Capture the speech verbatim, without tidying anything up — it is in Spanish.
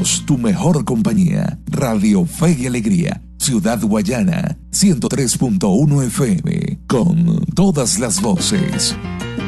Somos tu mejor compañía. Radio Fe y Alegría, Ciudad Guayana, ciento tres punto uno F M, con todas las voces.